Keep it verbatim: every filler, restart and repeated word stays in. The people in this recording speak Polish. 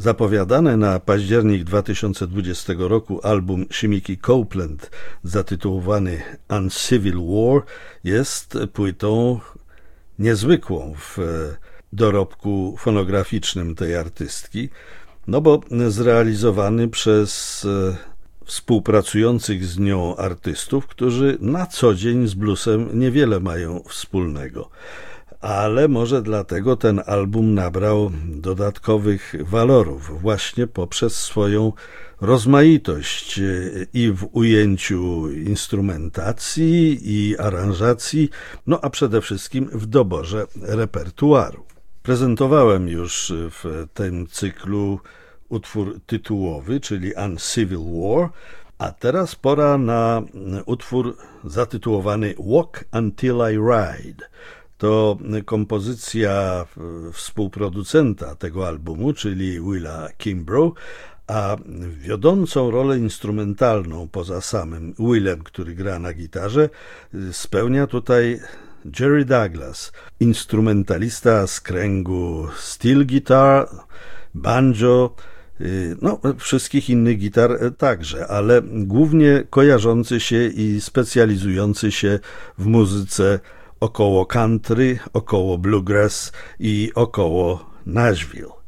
Zapowiadany na październik dwa tysiące dwudziestego roku album Shimiki Copeland zatytułowany Uncivil War jest płytą niezwykłą w dorobku fonograficznym tej artystki, no bo zrealizowany przez współpracujących z nią artystów, którzy na co dzień z bluesem niewiele mają wspólnego. Ale może dlatego ten album nabrał dodatkowych walorów właśnie poprzez swoją rozmaitość i w ujęciu instrumentacji i aranżacji, no a przede wszystkim w doborze repertuaru. Prezentowałem już w tym cyklu utwór tytułowy, czyli Uncivil War, a teraz pora na utwór zatytułowany Walk Until I Ride. To kompozycja współproducenta tego albumu, czyli Willa Kimbrough, a wiodącą rolę instrumentalną poza samym Willem, który gra na gitarze, spełnia tutaj Jerry Douglas, instrumentalista z kręgu steel guitar, banjo, no wszystkich innych gitar także, ale głównie kojarzący się i specjalizujący się w muzyce około country, około bluegrass i około Nashville.